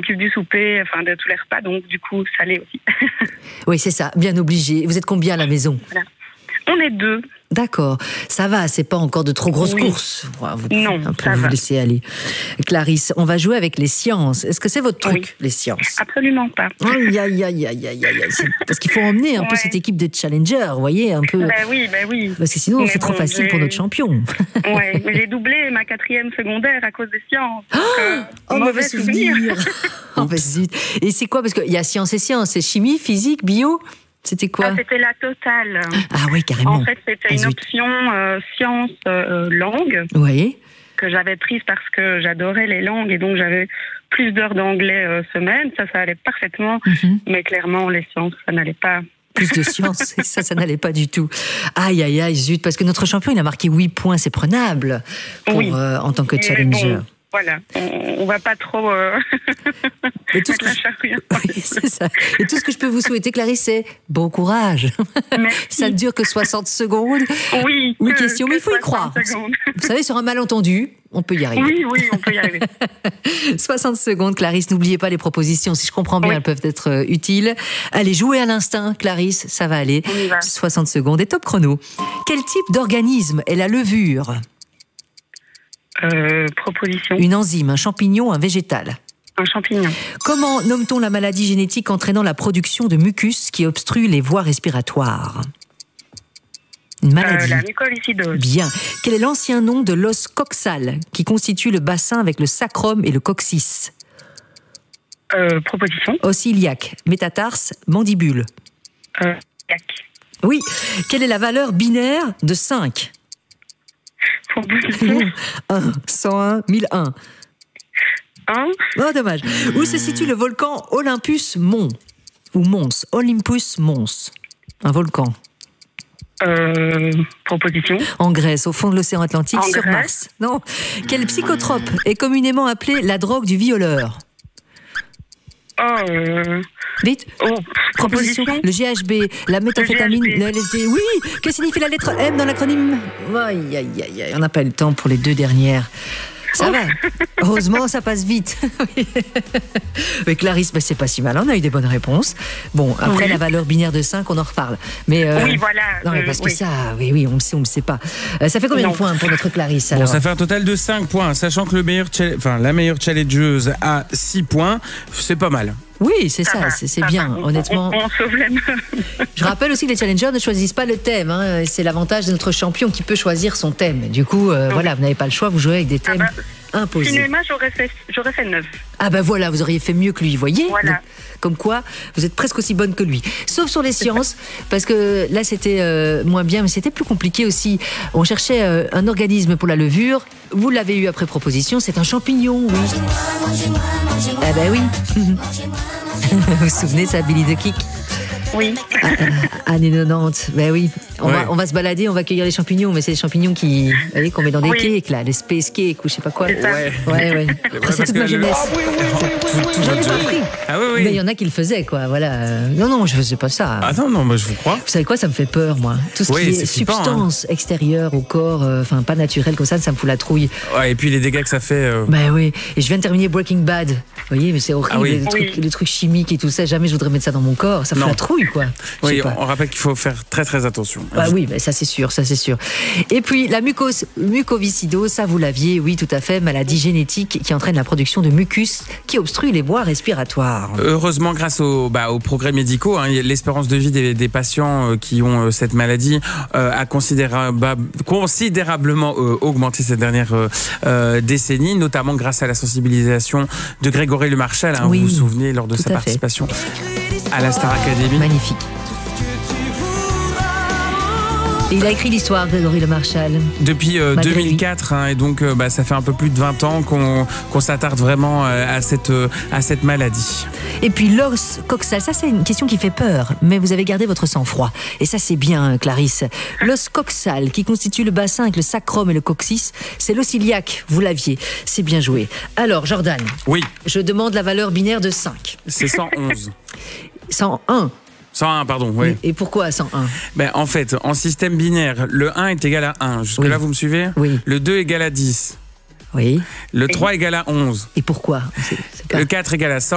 m'occupe du souper, enfin de tous les repas, donc du coup, salé aussi. Oui, c'est ça, bien obligé. Vous êtes combien à la maison ? Voilà. On est 2. D'accord, ça va, c'est pas encore de trop grosses Oui. courses. Vous pouvez Non, un peu ça vous va. laisser aller. Clarisse, on va jouer avec les sciences. Est-ce que c'est votre truc, Oui. les sciences ? Absolument pas. Aïe, aïe, aïe, aïe, aïe, aïe. Parce qu'il faut emmener un peu Ouais. cette équipe de challengers, vous voyez, un peu. Ben oui. Parce que sinon, Mais c'est trop bon, facile pour notre champion. Ouais, mais j'ai doublé ma 4e secondaire à cause des sciences. Donc, Mauvais souvenir. Oh, bah, zut. Et c'est quoi ? Parce qu'il y a sciences et sciences. C'est chimie, physique, bio ? C'était quoi ? C'était la totale. Ah oui, carrément. En fait, c'était une zut. option sciences langue Oui. que j'avais prise parce que j'adorais les langues et donc j'avais plus d'heures d'anglais semaine. Ça allait parfaitement. Mais clairement, les sciences, ça n'allait pas. Plus de science, et ça n'allait pas du tout. Aïe, aïe, aïe, zut, parce que notre champion, il a marqué 8 points, c'est prenable Oui. en tant que Mais challenger. bon, voilà, on va pas trop Et tout ce mettre la que charrue. Oui, c'est ça. Et tout ce que je peux vous souhaiter, Clarisse, c'est bon courage. Merci. Ça ne dure que 60 secondes. Oui. 8 questions, mais il faut y 60 croire. secondes. Vous savez, sur un malentendu, on peut y arriver. Oui, on peut y arriver. 60 secondes, Clarisse. N'oubliez pas les propositions. Si je comprends bien, Oui. elles peuvent être utiles. Allez, jouez à l'instinct, Clarisse. Ça va aller. On y va. 60 secondes et top chrono. Quel type d'organisme est la levure ? Proposition. Une enzyme, un champignon, un végétal. Un champignon. Comment nomme-t-on la maladie génétique entraînant la production de mucus qui obstrue les voies respiratoires ? Une maladie. La mucoviscidose. Bien. Quel est l'ancien nom de l'os coxal qui constitue le bassin avec le sacrum et le coccyx ? Proposition. Os iliaque, métatarse, mandibule. Yac. Oui. Quelle est la valeur binaire de 5 ? Proposition. 1, 101, 1001. 1. Oh, dommage. Où se situe le volcan Olympus Mons ? Ou Mons ? Olympus Mons. Un volcan. Proposition. En Grèce, au fond de l'océan Atlantique, En sur Grèce. Mars. Non. Quel psychotrope est communément appelé la drogue du violeur ? Vite. Proposition. Le GHB, la méthamphétamine, GHB. le LSD. Oui. Que signifie la lettre M dans l'acronyme ? Aïe, aïe, aïe, aïe. On n'a pas le temps pour les 2 dernières. Ça va. Heureusement, ça passe vite. Mais Clarisse, c'est pas si mal. On a eu des bonnes réponses. Bon, après Oui. la valeur binaire de 5, on en reparle. Mais Oui, voilà. Non, mais parce que Oui. ça, oui, on le sait pas. Ça fait combien Non. de points pour notre Clarisse Bon, alors ? ça fait un total de 5 points, sachant que la meilleure challengeuse a 6 points. C'est pas mal. Oui, c'est ça, va, c'est ça bien, va. honnêtement. On sauve les meubles. Je rappelle aussi que les challengers ne choisissent pas le thème. Hein. C'est l'avantage de notre champion qui peut choisir son thème. Du coup, voilà, vous n'avez pas le choix, vous jouez avec des thèmes imposés. Cinéma, j'aurais fait 9. Ah ben voilà, vous auriez fait mieux que lui, voyez. Voilà. Donc, comme quoi, vous êtes presque aussi bonne que lui. Sauf sur les sciences, parce que là c'était moins bien, mais c'était plus compliqué aussi. On cherchait un organisme pour la levure. Vous l'avez eu après proposition, c'est un champignon, oui. Ah ben oui. Vous vous souvenez de ça, Billy the Kick ? Oui. Années 90, ben oui. Ouais. On va se balader, on va cueillir les champignons, mais c'est les champignons vous voyez, qu'on met dans des Oui. cakes, là, les space cakes ou je sais pas quoi. C'est ça. Ouais. Après, c'est toute ma jeunesse. J'en ai pas pris. Ah oui. Mais il y en a qui le faisaient, quoi. Voilà. Non, je faisais pas ça. Ah non, moi je vous crois. Vous savez quoi, ça me fait peur, moi. Tout ce Oui, qui est c'est flippant, substance extérieure au corps, enfin pas naturelle comme ça me fout la trouille. Ouais, et puis les dégâts que ça fait. Ben oui. Et je viens de terminer Breaking Bad. Vous voyez, mais c'est horrible, Ah oui. les trucs chimiques et tout ça. Jamais je voudrais mettre ça dans mon corps. Ça fout Non. la trouille, quoi. Je sais Oui, pas. on rappelle qu'il faut faire très très attention. Bah oui, mais ça c'est sûr. Et puis la mucoviscidose, ça vous l'aviez, oui tout à fait, maladie génétique qui entraîne la production de mucus qui obstrue les voies respiratoires. Heureusement, grâce aux progrès médicaux, l'espérance de vie des patients qui ont cette maladie a considérablement augmenté ces dernières décennies, notamment grâce à la sensibilisation de Grégory Le Marchal. Oui, vous vous souvenez lors de tout sa à participation à la Star Academy. Magnifique. Et il a écrit l'histoire de Grégory Le Marchal. Depuis Malgré 2004, et donc ça fait un peu plus de 20 ans qu'on s'attarde vraiment à cette maladie. Et puis l'os coxal, ça c'est une question qui fait peur, mais vous avez gardé votre sang-froid. Et ça c'est bien, Clarisse. L'os coxal, qui constitue le bassin avec le sacrum et le coccyx, c'est l'os iliaque, vous l'aviez. C'est bien joué. Alors, Jordan, Oui, je demande la valeur binaire de 5. c'est 111. 101. 101, pardon, oui. Et pourquoi 101 ? En fait, en système binaire, le 1 est égal à 1. Jusque-là, Oui. vous me suivez ? Oui. Le 2 égale à 10. Oui. Le 3 égale à 11. Et pourquoi ? C'est pas... Le 4 égale à 100.